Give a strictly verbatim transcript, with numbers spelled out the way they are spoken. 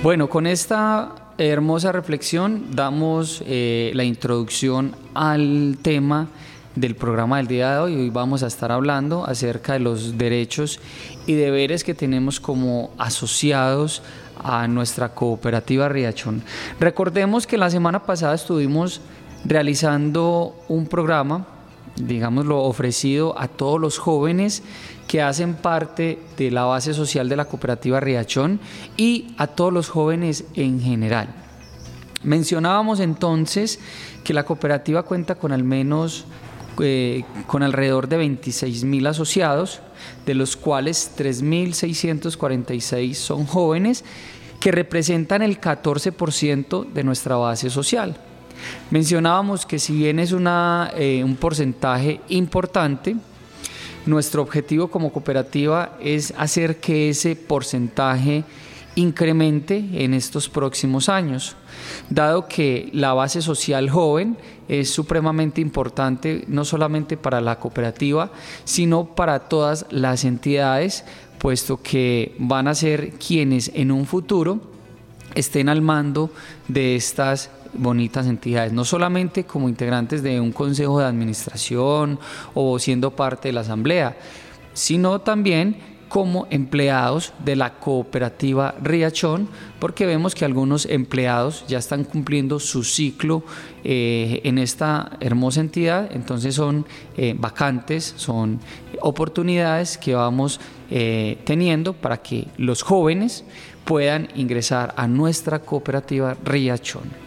Bueno, con esta hermosa reflexión damos eh, la introducción al tema del programa del día de hoy. Hoy vamos a estar hablando acerca de los derechos y deberes que tenemos como asociados a nuestra cooperativa Riachón. Recordemos que la semana pasada estuvimos realizando un programa, digámoslo, ofrecido a todos los jóvenes que hacen parte de la base social de la cooperativa Riachón y a todos los jóvenes en general. Mencionábamos entonces que la cooperativa cuenta con al menos eh, con alrededor de veintiséis mil asociados, de los cuales tres mil seiscientos cuarenta y seis son jóvenes, que representan el catorce por ciento de nuestra base social. Mencionábamos que si bien es una, eh, un porcentaje importante, nuestro objetivo como cooperativa es hacer que ese porcentaje incremente en estos próximos años, dado que la base social joven es supremamente importante no solamente para la cooperativa, sino para todas las entidades, puesto que van a ser quienes en un futuro estén al mando de estas bonitas entidades, no solamente como integrantes de un consejo de administración o siendo parte de la asamblea, sino también como empleados de la cooperativa Riachón, porque vemos que algunos empleados ya están cumpliendo su ciclo eh, en esta hermosa entidad. Entonces son eh, vacantes, son oportunidades que vamos eh, teniendo para que los jóvenes puedan ingresar a nuestra cooperativa Riachón.